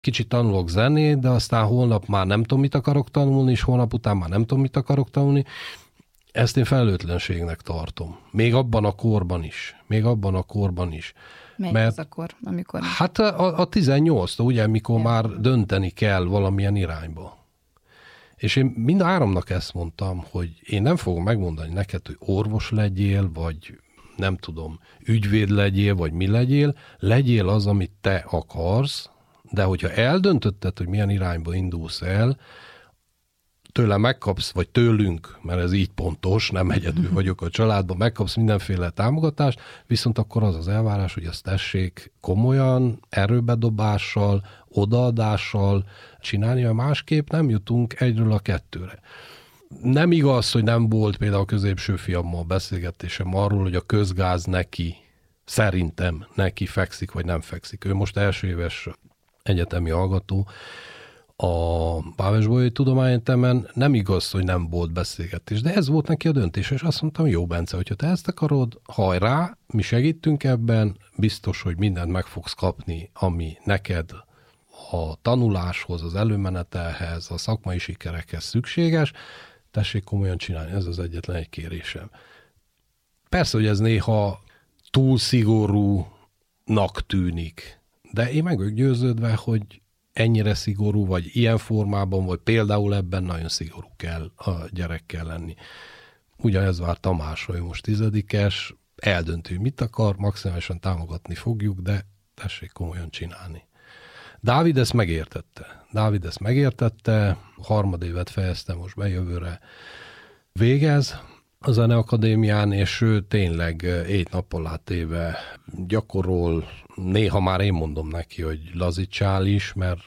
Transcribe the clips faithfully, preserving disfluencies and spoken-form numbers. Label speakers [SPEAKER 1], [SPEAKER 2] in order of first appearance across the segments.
[SPEAKER 1] kicsit tanulok zenét, de aztán holnap már nem tudom, mit akarok tanulni, és holnap után már nem tudom, mit akarok tanulni. Ezt én felelőtlenségnek tartom. Még abban a korban is. Még abban a korban is.
[SPEAKER 2] Melyik Mert, az akkor, amikor...
[SPEAKER 1] Hát a, a tizennyolc, ugye, mikor ja. már dönteni kell valamilyen irányba. És én mind a háromnak ezt mondtam, hogy én nem fogom megmondani neked, hogy orvos legyél, vagy nem tudom, ügyvéd legyél, vagy mi legyél. Legyél az, amit te akarsz, de hogyha eldöntötted, hogy milyen irányba indulsz el, tőlem megkapsz, vagy tőlünk, mert ez így pontos, nem egyedül vagyok a családban, megkapsz mindenféle támogatást, viszont akkor az az elvárás, hogy azt tessék komolyan, erőbedobással, odaadással csinálni, mert másképp nem jutunk egyről a kettőre. Nem igaz, hogy nem volt például a középső fiammal beszélgetésem arról, hogy a közgáz neki, szerintem neki fekszik, vagy nem fekszik. Ő most első éves egyetemi hallgató, a Bávás-Bolyai Tudományegyetemen nem igaz, hogy nem volt beszélgetés, de ez volt neki a döntés, és azt mondtam, jó Bence, hogyha te ezt akarod, hajrá, mi segítünk ebben, biztos, hogy mindent meg fogsz kapni, ami neked a tanuláshoz, az előmenetelhez, a szakmai sikerekhez szükséges, tessék komolyan csinálni, ez az egyetlen egy kérésem. Persze, hogy ez néha túl szigorúnak tűnik, de én meg vagyok győződve, hogy ennyire szigorú, vagy ilyen formában, vagy például ebben nagyon szigorú kell a gyerekkel lenni. Ugyanez vár Tamásra, ő most tizedikes, eldöntő, mit akar, maximálisan támogatni fogjuk, de tessék komolyan csinálni. Dávid ezt megértette. Dávid ezt megértette, harmadévet fejezte most be, jövőre végez a Zeneakadémián, és ő tényleg hét nappal átéve gyakorol, néha már én mondom neki, hogy lazítsál is, mert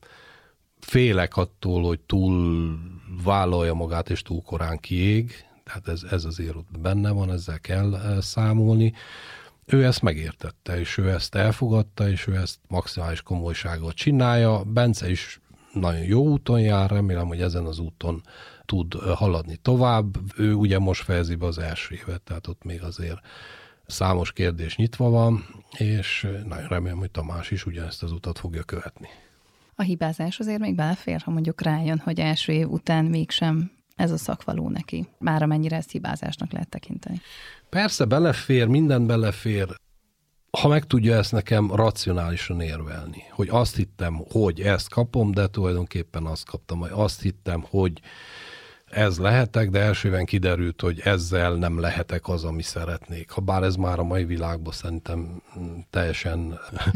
[SPEAKER 1] félek attól, hogy túl vállalja magát, és túl korán kiég, tehát ez, ez azért ott benne van, ezzel kell számolni. Ő ezt megértette, és ő ezt elfogadta, és ő ezt maximális komolysággal csinálja. Bence is nagyon jó úton jár, remélem, hogy ezen az úton tud haladni tovább. Ő ugye most fejezi be az első évet, tehát ott még azért számos kérdés nyitva van, és nagyon remélem, hogy Tamás is ugyanezt az utat fogja követni.
[SPEAKER 2] A hibázás azért még belefér, ha mondjuk rájön, hogy első év után mégsem ez a szak való neki, már amennyire ezt hibázásnak lehet tekinteni.
[SPEAKER 1] Persze belefér, minden belefér, ha meg tudja ezt nekem racionálisan érvelni, hogy azt hittem, hogy ezt kapom, de tulajdonképpen azt kaptam, hogy azt hittem, hogy ez lehetek, de elsőben kiderült, hogy ezzel nem lehetek az, ami szeretnék. Ha bár ez már a mai világban szerintem teljesen,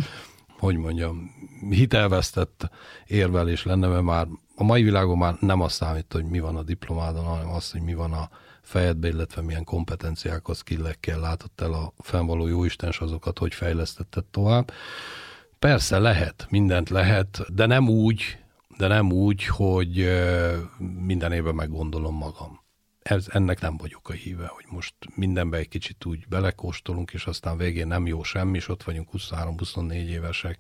[SPEAKER 1] hogy mondjam, hitelvesztett érvelés lenne, mert már a mai világon már nem azt számít, hogy mi van a diplomádon, hanem az, hogy mi van a fejedbe, illetve milyen kompetenciákat, skillekkel látott el a fennvaló jóisten, és azokat hogy fejlesztetted tovább. Persze lehet, mindent lehet, de nem úgy, de nem úgy, hogy minden évben meggondolom magam. Ez, ennek nem vagyok a híve, hogy most mindenbe egy kicsit úgy belekóstolunk, és aztán végén nem jó semmi, és ott vagyunk huszonhárom-huszonnégy évesek,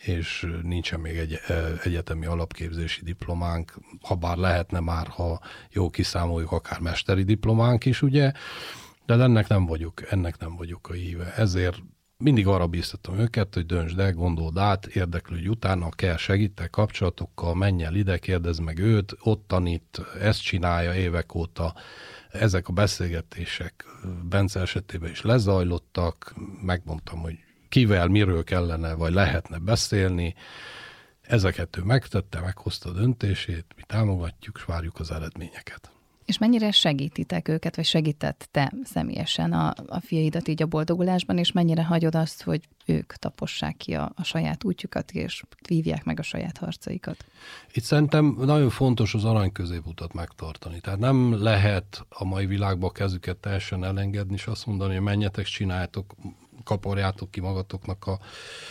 [SPEAKER 1] és nincsen még egy egyetemi alapképzési diplománk, ha bár lehetne már, ha jó kiszámoljuk, akár mesteri diplománk is, ugye, de ennek nem vagyok, ennek nem vagyok a híve. Ezért mindig arra bíztatom őket, hogy döntsd el, gondold át, érdeklődj utána, kell segítek kapcsolatokkal, menj el ide, kérdezd meg őt, ott tanít, ezt csinálja évek óta. Ezek a beszélgetések Bence esetében is lezajlottak, megmondtam, hogy kivel, miről kellene, vagy lehetne beszélni. Ezeket ő megtette, meghozta a döntését, mi támogatjuk, és várjuk az eredményeket.
[SPEAKER 2] És mennyire segítitek őket, vagy segített te személyesen a, a fiaidat így a boldogulásban, és mennyire hagyod azt, hogy ők tapossák ki a, a saját útjukat, és vívják meg a saját harcaikat?
[SPEAKER 1] Itt szerintem nagyon fontos az arany középutat megtartani. Tehát nem lehet a mai világban a kezüket teljesen elengedni, és azt mondani, hogy menjetek, csináljátok, kaparjátok ki magatoknak a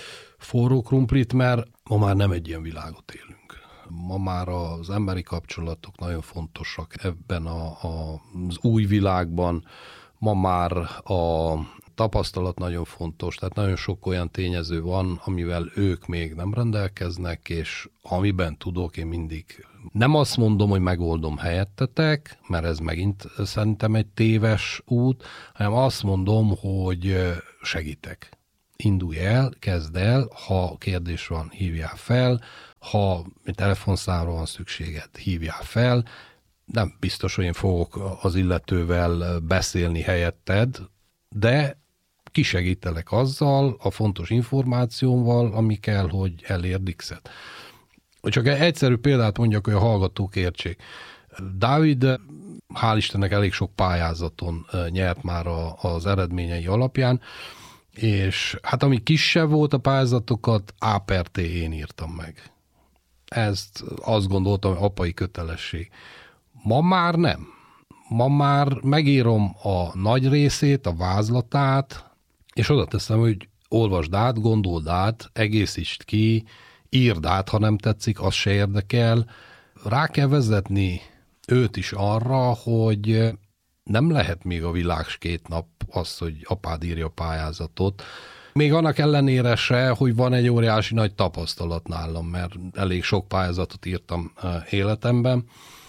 [SPEAKER 1] forró krumplit, mert ma már nem egy ilyen világot élünk. Ma már az emberi kapcsolatok nagyon fontosak ebben a, a, az új világban. Ma már a tapasztalat nagyon fontos, tehát nagyon sok olyan tényező van, amivel ők még nem rendelkeznek, és amiben tudok, én mindig nem azt mondom, hogy megoldom helyettetek, mert ez megint szerintem egy téves út, hanem azt mondom, hogy segítek. indulj el, kezd el, ha kérdés van, hívjál fel, ha telefonszámra van szükséged, hívjál fel. Nem biztos, hogy én fogok az illetővel beszélni helyetted, de kisegítelek azzal, a fontos információval, ami kell, hogy elérd X-et. Csak egy egyszerű példát mondjak, hogy a hallgatók értsék. Dávid, hál' Istennek elég sok pályázaton nyert már az eredményei alapján, és hát ami kisebb volt a pályázatokat, A per T én írtam meg. Ezt azt gondoltam, apai kötelesség. Ma már nem. Ma már megírom a nagy részét, a vázlatát, és oda teszem, hogy olvasd át, gondold át, egészítsd ki, írd át, ha nem tetszik, az se érdekel. Rá kell vezetni őt is arra, hogy nem lehet még a világ két nap az, hogy apád írja a pályázatot. Még annak ellenére se, hogy van egy óriási nagy tapasztalat nálam, mert elég sok pályázatot írtam életemben,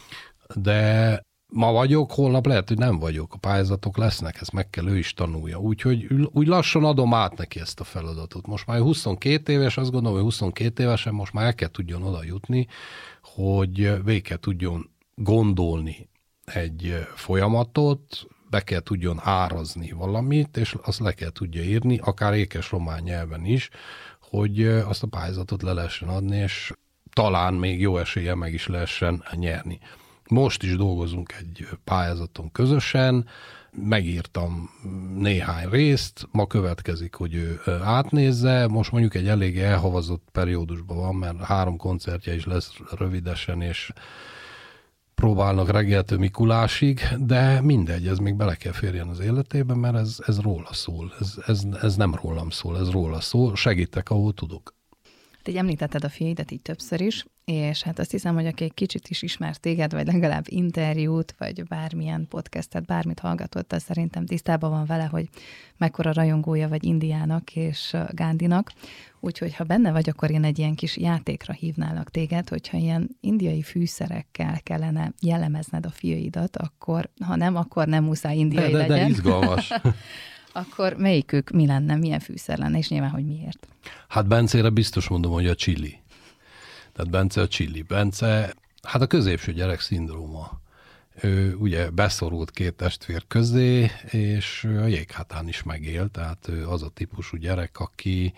[SPEAKER 1] de ma vagyok, holnap lehet, hogy nem vagyok. A pályázatok lesznek, ezt meg kell ő is tanulja. Úgyhogy úgy lassan adom át neki ezt a feladatot. Most már huszonkét éves, azt gondolom, hogy huszonkét évesen most már el kell tudjon oda jutni, hogy végig kell tudjon gondolni egy folyamatot, be kell tudjon árazni valamit, és azt le kell tudja írni, akár ékes román nyelven is, hogy azt a pályázatot le lehessen adni, és talán még jó esélye meg is lehessen nyerni. Most is dolgozunk egy pályázaton közösen, megírtam néhány részt, ma következik, hogy ő átnézze, most mondjuk egy elég elhavazott periódusban van, mert három koncertje is lesz rövidesen, és próbálnak reggeltől Mikulásig, de mindegy, ez még bele kell férjen az életébe, mert ez, ez róla szól, ez, ez, ez nem rólam szól, ez róla szól, segítek, ahol tudok.
[SPEAKER 2] Te így említetted a fiaidat így többször is, és hát azt hiszem, hogy aki egy kicsit is ismer téged, vagy legalább interjút, vagy bármilyen podcastet, bármit hallgatott, az szerintem tisztában van vele, hogy mekkora rajongója vagy Indiának és Gándinak. Úgyhogy ha benne vagy, akkor én egy ilyen kis játékra hívnálak téged, hogyha ilyen indiai fűszerekkel kellene jellemezned a fiaidat, akkor ha nem, akkor nem muszáj indiai
[SPEAKER 1] de, de,
[SPEAKER 2] legyen.
[SPEAKER 1] De izgalmas.
[SPEAKER 2] Akkor melyikük mi lenne, milyen fűszer lenne, és nyilván, hogy miért?
[SPEAKER 1] Hát Bencére biztos mondom, hogy a chili. Tehát Bence a chili. Bence, hát a középső gyerek szindróma. Ő ugye beszorult két testvér közé, és a jéghátán is megél, tehát ő az a típusú gyerek, aki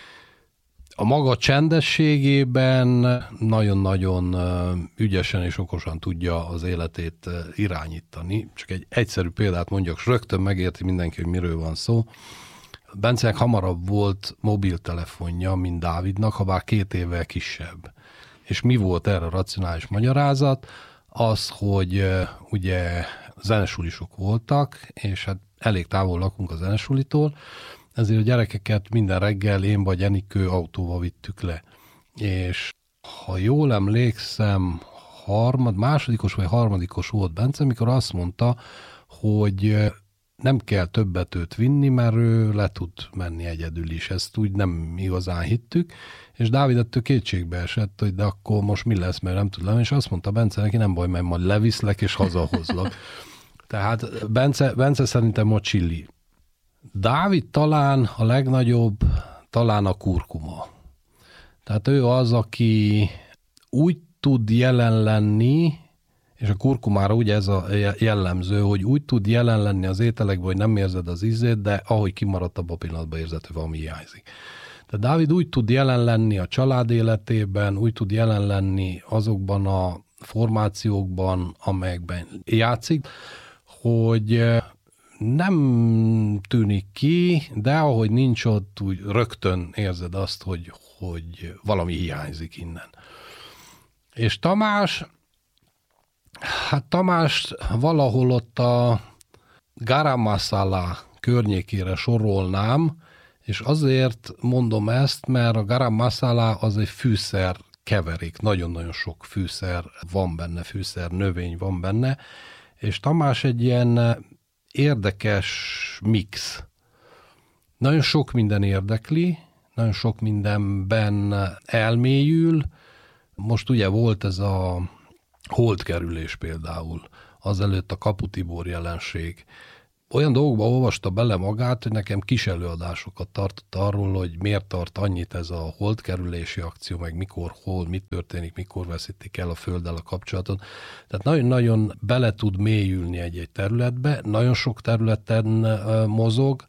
[SPEAKER 1] a maga csendességében nagyon-nagyon ügyesen és okosan tudja az életét irányítani. Csak egy egyszerű példát mondjak, és rögtön megérti mindenki, hogy miről van szó. Bencenek hamarabb volt mobiltelefonja, mint Dávidnak, ha bár két évvel kisebb. És mi volt erre a racionális magyarázat? Az, hogy ugye zenesulisok voltak, és hát elég távol lakunk a zenesulitól, ezért a gyerekeket minden reggel én vagy Enikő autóval vittük le. És ha jól emlékszem, harmad, másodikos vagy harmadikos volt Bence, mikor azt mondta, hogy nem kell többet őt vinni, mert ő le tud menni egyedül is. Ezt úgy nem igazán hittük, és Dávid ettől kétségbe esett, hogy de akkor most mi lesz, mert nem tud lenni, és azt mondta Bence neki, nem baj, mert majd leviszlek és hazahozlak. Tehát Bence, Bence szerintem a chili. Dávid talán a legnagyobb, talán a kurkuma. Tehát ő az, aki úgy tud jelen lenni, és a kurkumára ugye ez a jellemző, hogy úgy tud jelen lenni az ételekben, hogy nem érzed az ízét, de ahogy kimaradt abban a pillanatban érzed, hogy valami hiányzik. Tehát Dávid úgy tud jelen lenni a család életében, úgy tud jelen lenni azokban a formációkban, amelyekben játszik, hogy nem tűnik ki, de ahogy nincs ott, úgy rögtön érzed azt, hogy, hogy valami hiányzik innen. És Tamás, hát Tamás valahol ott a garam masala környékére sorolnám, és azért mondom ezt, mert a garam masala az egy fűszer keverék, nagyon-nagyon sok fűszer van benne, fűszer növény van benne, és Tamás egy ilyen érdekes mix. Nagyon sok minden érdekli, nagyon sok mindenben elmélyül. Most ugye volt ez a holdkerülés például, azelőtt a Kapu Tibor jelenség. olyan dolgokba olvasta bele magát, hogy nekem kis előadásokat tartott arról, hogy miért tart annyit ez a holdkerülési akció, meg mikor, hol, mi történik, mikor veszítik el a földdel a kapcsolatot. Tehát nagyon-nagyon bele tud mélyülni egy-egy területbe, nagyon sok területen mozog,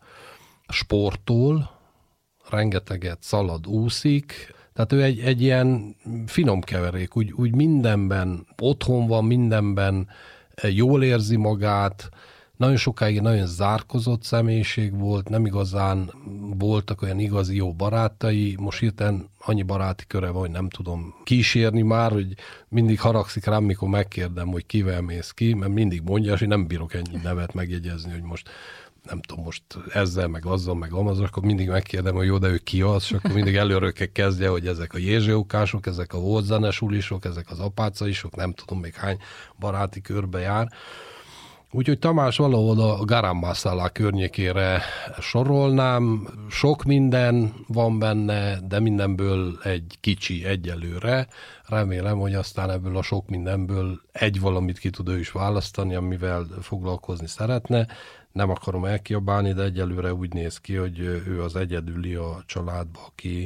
[SPEAKER 1] sportol, rengeteget szalad, úszik, tehát ő egy, egy ilyen finom keverék, úgy, úgy mindenben otthon van, mindenben jól érzi magát, nagyon sokáig nagyon zárkozott személyiség volt, nem igazán voltak olyan igazi jó barátai, most hirtelen annyi baráti köre van, hogy nem tudom kísérni már, hogy mindig haragszik rám, mikor megkérdem, hogy kivel mész ki, mert mindig mondja, és én nem bírok ennyi nevet megjegyezni, hogy most nem tudom, most ezzel, meg azzal, meg amazon, akkor mindig megkérdem, hogy jó, de ő ki az, és akkor mindig előről kezdje, hogy ezek a jézsőukások, ezek a volt zenesulisok, ezek az apácaisok, nem tudom még hány baráti körbe jár. Úgyhogy Tamás valahol a garam masala környékére sorolnám, sok minden van benne, de mindenből egy kicsi egyelőre. Remélem, hogy aztán ebből a sok mindenből egy valamit ki tud ő is választani, amivel foglalkozni szeretne. Nem akarom elkiabálni, de egyelőre úgy néz ki, hogy ő az egyedüli a családban, aki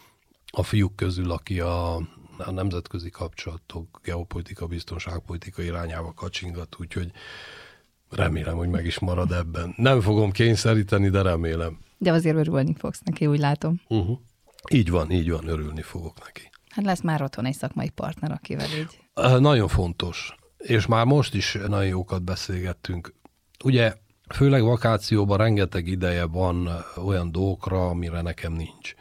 [SPEAKER 1] a fiúk közül, aki a, a nemzetközi kapcsolatok, geopolitika, biztonságpolitika irányába kacsingat, úgyhogy remélem, hogy meg is marad ebben. Nem fogom kényszeríteni, de remélem.
[SPEAKER 2] De azért örülni fogsz neki, úgy látom.
[SPEAKER 1] Uh-huh. Így van, így van, örülni fogok neki.
[SPEAKER 2] Hát lesz már otthon egy szakmai partner, akivel így.
[SPEAKER 1] Uh, nagyon fontos, és már most is nagyon jókat beszélgettünk. Ugye, főleg vakációban rengeteg ideje van olyan dolgokra, amire nekem nincs.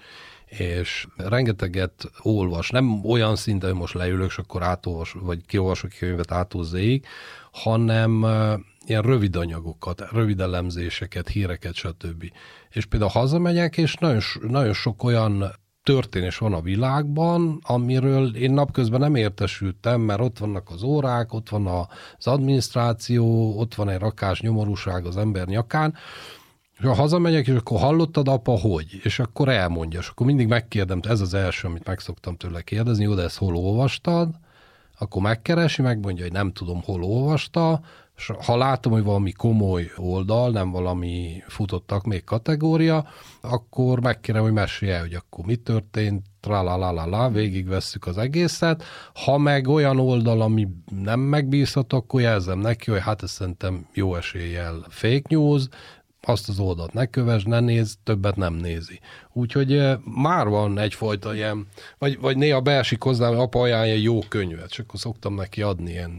[SPEAKER 1] És rengeteget olvas, nem olyan szinten, hogy most leülök, és akkor átolvas, vagy kiolvasok könyvet átolzéig, hanem ilyen rövid anyagokat, rövid elemzéseket, híreket, stb. És például hazamegyek, és nagyon, nagyon sok olyan történés van a világban, amiről én napközben nem értesültem, mert ott vannak az órák, ott van az adminisztráció, ott van egy rakás nyomorúság az ember nyakán, és ha hazamegyek, és akkor hallottad, apa, hogy? És akkor elmondja, és akkor mindig megkérdem, ez az első, amit meg szoktam tőle kérdezni, jó, de ezt hol olvastad? Akkor megkeresi, megmondja, hogy nem tudom, hol olvasta, és ha látom, hogy valami komoly oldal, nem valami futottak még kategória, akkor megkérem, hogy mesélj el, hogy akkor mi történt, tralalala, végigvesszük az egészet. Ha meg olyan oldal, ami nem megbízható, akkor jelzem neki, hogy hát ezt szerintem jó eséllyel fake news, azt az oldalt ne kövess, ne nézd, többet nem nézi. Úgyhogy már van egyfajta ilyen, vagy, vagy néha beesik hozzám, hogy apa ajánlja jó könyvet, és akkor szoktam neki adni ilyen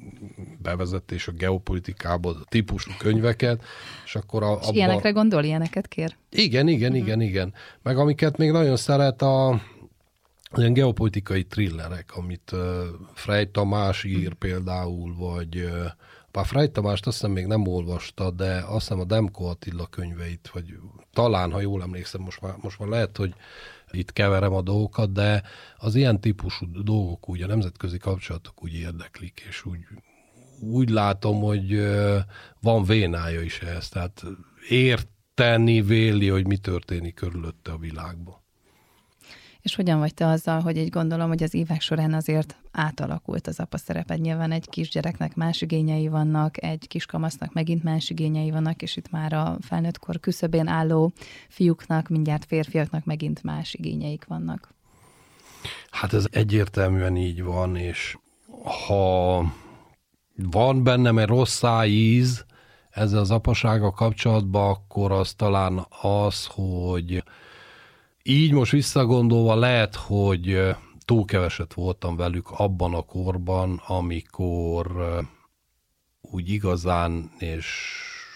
[SPEAKER 1] bevezetés a geopolitikából típusú könyveket, és akkor a,
[SPEAKER 2] és abba... ilyenekre gondol, ilyeneket kér?
[SPEAKER 1] Igen, igen, uh-huh. igen, igen. Meg amiket még nagyon szeret a olyan geopolitikai thrillerek, amit uh, Frey Tamás ír uh-huh. például, vagy uh, bár Frey Tamást azt hiszem még nem olvasta, de azt hiszem a Demko Attila könyveit, vagy talán, ha jól emlékszem, most már, most már lehet, hogy itt keverem a dolgokat, de az ilyen típusú dolgok úgy, a nemzetközi kapcsolatok úgy érdeklik, és úgy, úgy látom, hogy van vénája is ehhez, tehát érteni véli, hogy mi történik körülötte a világban.
[SPEAKER 2] És hogyan vagy te azzal, hogy így gondolom, hogy az évek során azért átalakult az apa szereped. Nyilván egy kisgyereknek más igényei vannak, egy kiskamasznak megint más igényei vannak, és itt már a felnőttkor küszöbén álló fiúknak, mindjárt férfiaknak megint más igényeik vannak.
[SPEAKER 1] Hát ez egyértelműen így van, és ha van bennem egy rossz íz ezzel az apasággal kapcsolatban, akkor az talán az, hogy így most visszagondolva lehet, hogy túl keveset voltam velük abban a korban, amikor úgy igazán, és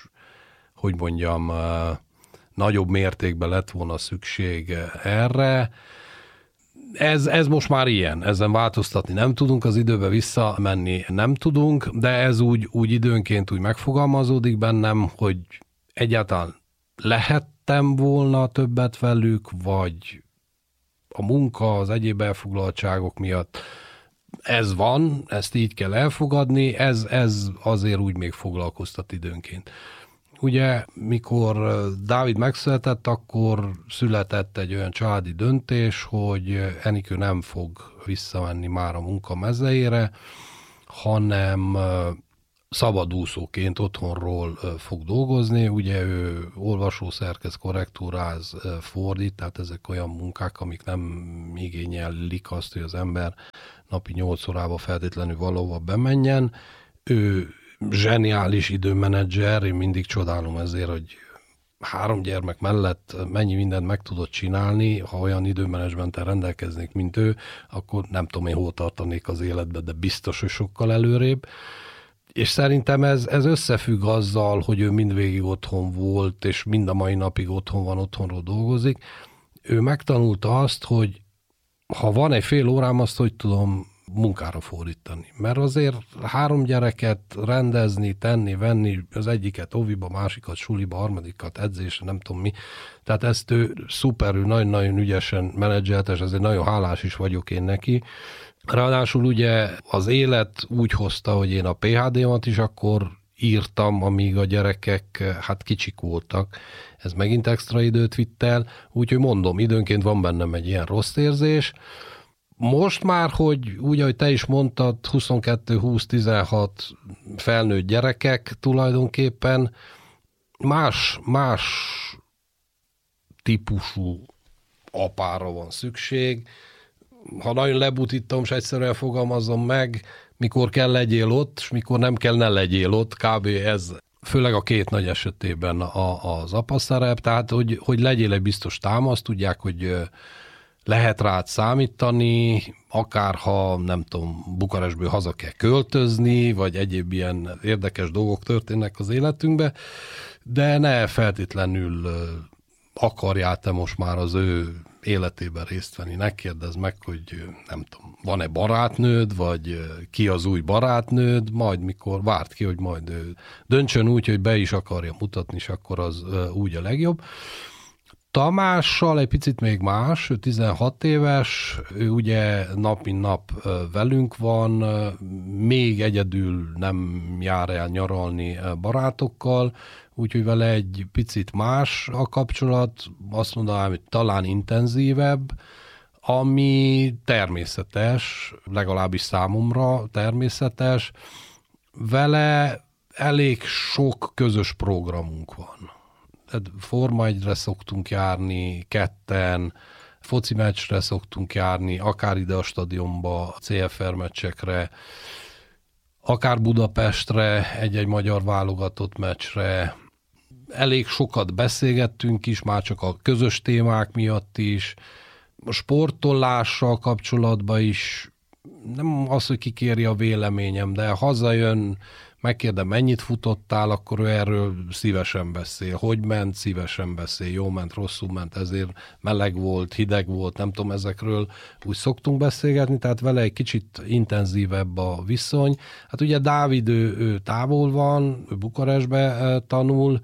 [SPEAKER 1] hogy mondjam, nagyobb mértékben lett volna szükség erre. Ez, ez most már ilyen, ezen változtatni nem tudunk, az időbe visszamenni nem tudunk, de ez úgy, úgy időnként úgy megfogalmazódik bennem, hogy egyáltalán lehet volna többet velük, vagy a munka, az egyéb elfoglaltságok miatt. Ez van, ezt így kell elfogadni, ez, ez azért úgy még foglalkoztat időnként. Ugye, mikor Dávid megszületett, akkor született egy olyan családi döntés, hogy Enikő nem fog visszamenni már a munka mezeire, hanem szabadúszóként otthonról fog dolgozni, ugye ő olvasó, szerkesz, korrektúráz, fordít, tehát ezek olyan munkák, amik nem igényelik azt, hogy az ember napi nyolc órába feltétlenül valahova bemenjen. Ő zseniális időmenedzser, én mindig csodálom ezért, hogy három gyermek mellett mennyi mindent meg tudott csinálni, ha olyan időmenedzsmenttel rendelkeznék, mint ő, akkor nem tudom én hol tartanék az életbe, de biztos, hogy sokkal előrébb. És szerintem ez, ez összefügg azzal, hogy ő mindvégig otthon volt, és mind a mai napig otthon van, otthonról dolgozik. Ő megtanulta azt, hogy ha van egy fél órám, azt hogy tudom munkára fordítani. Mert azért három gyereket rendezni, tenni, venni, az egyiket oviba, másikat suliba, harmadikat edzésre, nem tudom mi. Tehát ezt ő szuperül, nagyon-nagyon ügyesen menedzselt, és ezért nagyon hálás is vagyok én neki. Ráadásul ugye az élet úgy hozta, hogy én a pé há dé-mat is akkor írtam, amíg a gyerekek hát kicsik voltak. Ez megint extra időt vitt el, úgyhogy mondom, időnként van bennem egy ilyen rossz érzés. Most már, hogy úgy, ahogy te is mondtad, huszonkettő húsz tizenhat felnőtt gyerekek tulajdonképpen más, más típusú apára van szükség. Ha nagyon lebutítom, és egyszerűen fogalmazom meg, mikor kell legyél ott, és mikor nem kell ne legyél ott, kb. Ez főleg a két nagy esetében a, az apa szerep, tehát hogy, hogy legyél egy biztos támasz, tudják, hogy lehet rád számítani, akár ha nem tudom, Bukarestből haza kell költözni, vagy egyéb ilyen érdekes dolgok történnek az életünkbe, de ne feltétlenül akarjál te most már az ő életében részt venni. Ne kérdezz meg, hogy nem tudom, van-e barátnőd, vagy ki az új barátnőd, majd mikor várt ki, hogy majd döntsön úgy, hogy be is akarja mutatni, és akkor az úgy a legjobb. Tamással egy picit még más, ő tizenhat éves, ő ugye nap mint nap velünk van, még egyedül nem jár el nyaralni barátokkal, úgyhogy vele egy picit más a kapcsolat, azt mondanám, hogy talán intenzívebb, ami természetes, legalábbis számomra természetes. Vele elég sok közös programunk van. Forma egyre szoktunk járni, ketten, foci meccsre szoktunk járni, akár ide a stadionba, cé ef er meccsekre, akár Budapestre, egy-egy magyar válogatott meccsre. Elég sokat beszélgettünk is, már csak a közös témák miatt is. A sportolással kapcsolatban is nem az, hogy kikéri a véleményem, de hazajön, megkérdem, mennyit futottál, akkor ő erről szívesen beszél. Hogy ment, szívesen beszél. Jó ment, rosszul ment, ezért meleg volt, hideg volt, nem tudom, ezekről úgy szoktunk beszélgetni, tehát vele egy kicsit intenzívebb a viszony. Hát ugye Dávid, ő, ő távol van, ő Bukarestbe tanul,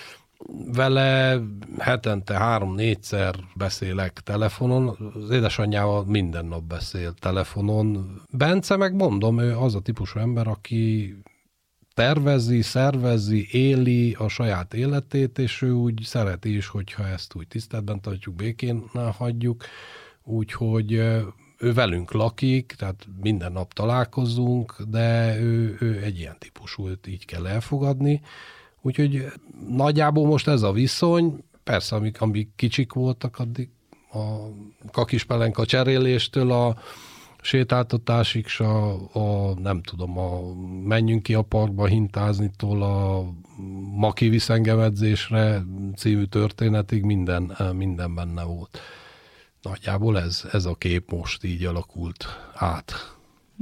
[SPEAKER 1] vele hetente három-négyszer beszélek telefonon, az édesanyjával minden nap beszél telefonon. Bence meg mondom, ő az a típusú ember, aki tervezi, szervezi, éli a saját életét, és ő úgy szereti is, hogyha ezt úgy tiszteletben tartjuk, békén hagyjuk, úgyhogy ő velünk lakik, tehát minden nap találkozunk, de ő, ő egy ilyen típusú, őt így kell elfogadni, úgyhogy nagyjából most ez a viszony, persze, amik, amik kicsik voltak, addig a kakispelenka cseréléstől a sétáltatásig, s a, a, nem tudom, a menjünk ki a parkba hintáznyitól a ma kivisz engem edzésre című történetig minden, minden benne volt. Nagyjából ez, ez a kép most így alakult át.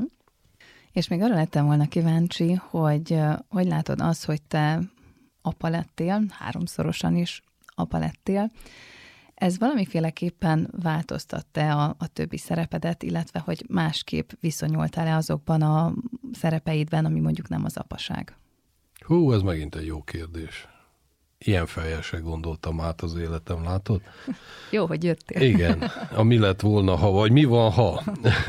[SPEAKER 2] És még arra lettem volna kíváncsi, hogy hogy látod azt, hogy te apa lettél, háromszorosan is apa lettél, ez valamiféleképpen változtatta a, a többi szerepedet, illetve hogy másképp viszonyultál-e azokban a szerepeidben, ami mondjuk nem az apaság?
[SPEAKER 1] Hú, ez megint egy jó kérdés. Ilyen fejjel se gondoltam át az életem, látod?
[SPEAKER 2] Jó, hogy jöttél.
[SPEAKER 1] Igen, a mi lett volna, ha, vagy mi van, ha.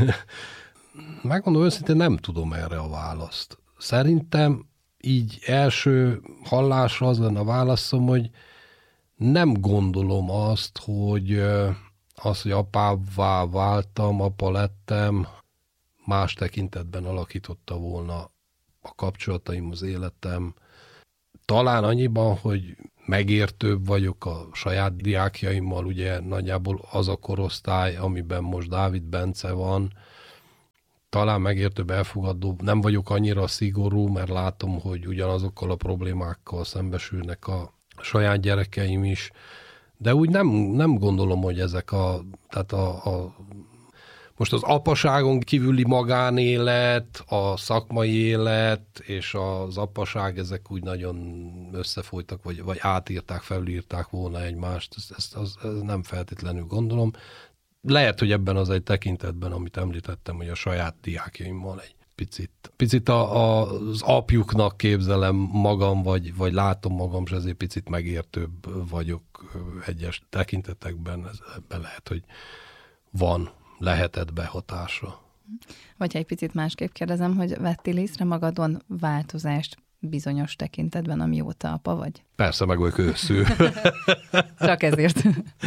[SPEAKER 1] Megmondom őszintén, nem tudom erre a választ. Szerintem így első hallásra az lenne a válaszom, hogy nem gondolom azt, hogy az, hogy apává váltam, apa lettem, más tekintetben alakította volna a kapcsolataim, az életem. Talán annyiban, hogy megértőbb vagyok a saját diákjaimmal, ugye nagyjából az a korosztály, amiben most Dávid Bence van, talán megértőbb, elfogadóbb. Nem vagyok annyira szigorú, mert látom, hogy ugyanazokkal a problémákkal szembesülnek a saját gyerekeim is, de úgy nem, nem gondolom, hogy ezek a, tehát a, a most az apaságon kívüli magánélet, a szakmai élet és az apaság, ezek úgy nagyon összefolytak, vagy, vagy átírták, felülírták volna egymást. Ezt, ezt az, ez nem feltétlenül gondolom. Lehet, hogy ebben az egy tekintetben, amit említettem, hogy a saját diákjaimmal egy picit, picit a, a, az apjuknak képzelem magam, vagy, vagy látom magam, és ezért picit megértőbb vagyok egyes tekintetekben. Ez, ebben lehet, hogy van, lehetett behatása.
[SPEAKER 2] Vagy egy picit másképp kérdezem, hogy vettél észre magadon változást bizonyos tekintetben, amióta apa vagy?
[SPEAKER 1] Persze, meg vagyok őszül.
[SPEAKER 2] Csak ezért.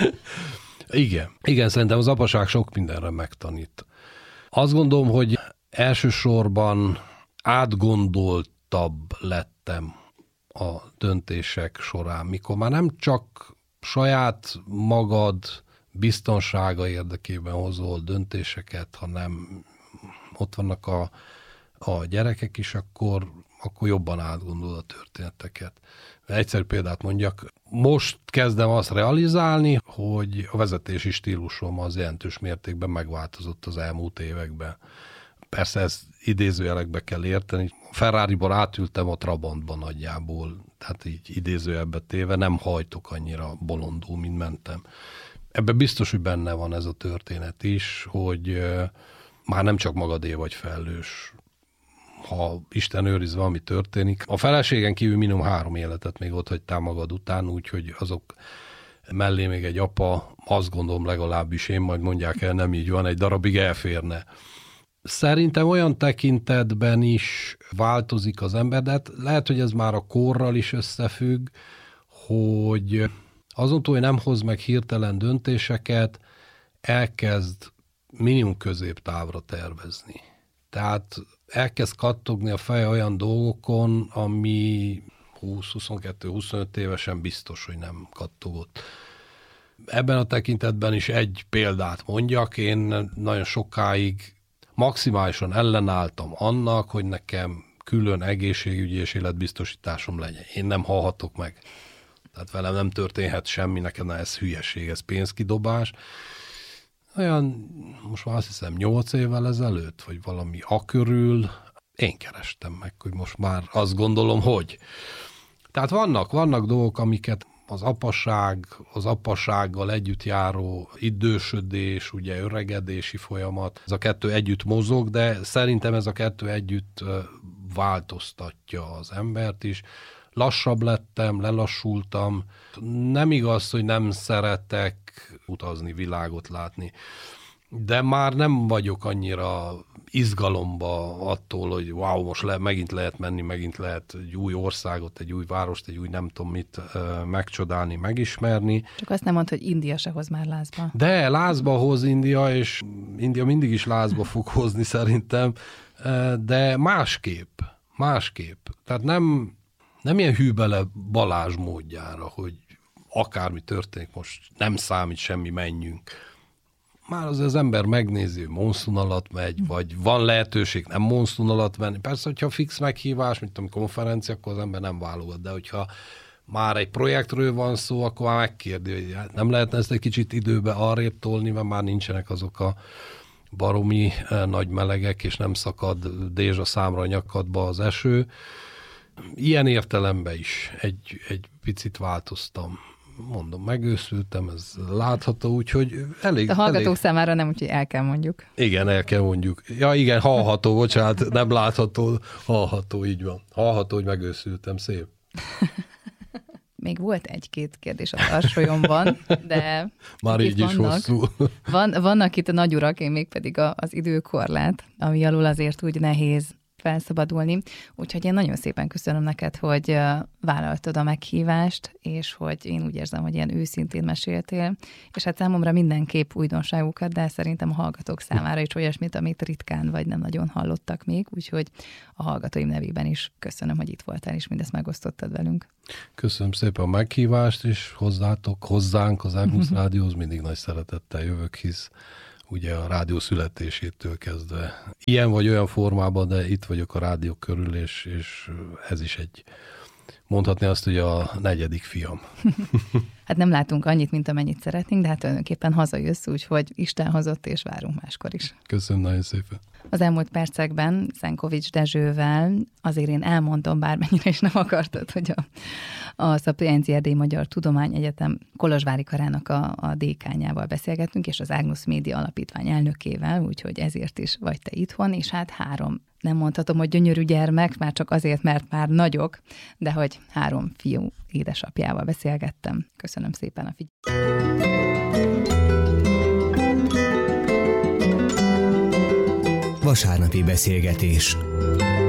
[SPEAKER 1] Igen. Igen, szerintem az apaság sok mindenre megtanít. Azt gondolom, hogy elsősorban átgondoltabb lettem a döntések során, mikor már nem csak saját magad biztonsága érdekében hozol döntéseket, hanem ott vannak a, a gyerekek is, akkor, akkor jobban átgondol a történeteket. Egyszerű példát mondjak, most kezdem azt realizálni, hogy a vezetési stílusom az jelentős mértékben megváltozott az elmúlt években. Persze ezt idézőjelekbe kell érteni. Ferrariból átültem a Trabantba nagyjából, tehát így idézőjelbe téve nem hajtok annyira bolondul, mint mentem. Ebben biztos, hogy benne van ez a történet is, hogy már nem csak magadé vagy felelős, ha Isten őriz, valami történik. A feleségen kívül minimum három életet még ott hagytál magad után, úgyhogy azok mellé még egy apa, azt gondolom legalábbis én, majd mondják el, nem így van, egy darabig elférne. Szerintem olyan tekintetben is változik az ember, de hát lehet, hogy ez már a korral is összefügg, hogy azon túl, hogy nem hoz meg hirtelen döntéseket, elkezd minimum középtávra tervezni. Tehát elkezd kattogni a feje olyan dolgokon, ami húsz, huszonkettő, huszonöt évesen biztos, hogy nem kattogott. Ebben a tekintetben is egy példát mondjak, én nagyon sokáig maximálisan ellenálltam annak, hogy nekem külön egészségügyi és életbiztosításom legyen. Én nem halhatok meg. Tehát velem nem történhet semmi, nekem ez hülyeség, ez pénzkidobás. Olyan, most már azt hiszem, nyolc évvel ezelőtt, vagy valami akörül, én kerestem meg, hogy most már azt gondolom, hogy. Tehát vannak, vannak dolgok, amiket az apaság, az apasággal együtt járó idősödés, ugye öregedési folyamat, ez a kettő együtt mozog, de szerintem ez a kettő együtt változtatja az embert is. Lassabb lettem, lelassultam. Nem igaz, hogy nem szeretek utazni, világot látni, de már nem vagyok annyira izgalomba attól, hogy wow, most le, megint lehet menni, megint lehet egy új országot, egy új várost, egy új nem tudom mit uh, megcsodálni, megismerni.
[SPEAKER 2] Csak azt nem mondta, hogy India se hoz már lázba.
[SPEAKER 1] De lázba hoz India, és India mindig is lázba fog hozni szerintem, uh, de másképp, másképp. Tehát nem, nem ilyen hűbele Balázs módjára, hogy akármi történik, most nem számít semmi, menjünk. Már az, az ember megnézi, monszun alatt megy, vagy van lehetőség nem monszun alatt menni. Persze, hogyha fix meghívás, mint a konferencia, akkor az ember nem válogat, de hogyha már egy projektről van szó, akkor már megkérdi, hogy nem lehetne ezt egy kicsit időbe arrébb tolni, mert már nincsenek azok a baromi eh, nagy melegek, és nem szakad dézsa számra a nyakadba az eső. Ilyen értelemben is egy, egy picit változtam. Mondom, megőszültem, ez látható, úgyhogy elég...
[SPEAKER 2] A hallgatók
[SPEAKER 1] elég...
[SPEAKER 2] számára nem, úgyhogy el kell mondjuk.
[SPEAKER 1] Igen, el kell mondjuk. Ja, igen, hallható, bocsánat, nem látható, hallható, így van. Hallható, hogy megőszültem, szép.
[SPEAKER 2] Még volt egy-két kérdés a tarsolyomban, de...
[SPEAKER 1] Már így is vannak, hosszú.
[SPEAKER 2] Van, vannak itt a nagyurak, én még pedig a, az időkorlát, ami alul azért úgy nehéz felszabadulni. Úgyhogy én nagyon szépen köszönöm neked, hogy vállaltad a meghívást, és hogy én úgy érzem, hogy ilyen őszintén meséltél, és hát számomra mindenképp újdonságokat, de szerintem a hallgatók számára is olyasmit, amit ritkán vagy nem nagyon hallottak még, úgyhogy a hallgatóim nevében is köszönöm, hogy itt voltál, és mindezt megosztottad velünk.
[SPEAKER 1] Köszönöm szépen a meghívást, és hozzátok, hozzánk az Ágnusz Rádióhoz mindig nagy szeretettel jövök, hisz ugye a rádió születésétől kezdve ilyen vagy olyan formában, de itt vagyok a rádió körül, és, és ez is egy, mondhatni azt, hogy a negyedik fiam.
[SPEAKER 2] Hát nem látunk annyit, mint amennyit szeretnénk, de hát tulajdonképpen hazajössz, úgyhogy Isten hozott, és várunk máskor is.
[SPEAKER 1] Köszönöm nagyon szépen.
[SPEAKER 2] Az elmúlt percekben Szenkovics Dezsővel azért én elmondom, bármennyire is nem akartad, hogy a, a Szapientia Erdélyi Magyar Tudományegyetem Kolozsvári karának a, a dékányával beszélgettünk, és az Ágnusz Média Alapítvány elnökével, úgyhogy ezért is vagy te itthon, és hát három, nem mondhatom, hogy gyönyörű gyermek, már csak azért, mert már nagyok, de hogy három fiú édesapjával beszélgettem. Köszönöm szépen a figyelmet.
[SPEAKER 3] Vasárnapi beszélgetés.